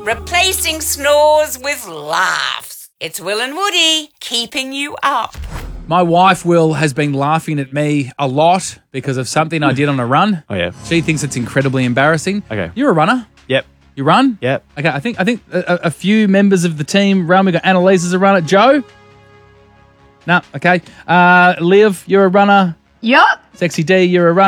replacing snores with laughs. It's Will and Woody keeping you up. My wife, Will, has been laughing at me a lot because of something I did on a run. Oh, yeah. She thinks it's incredibly embarrassing. Okay. You're a runner. Yep. You run? Yep. Okay, I think a few members of the team run. We got Annalisa's a runner. Joe? No, okay. Liv, you're a runner. Yup. Sexy D, you're a runner.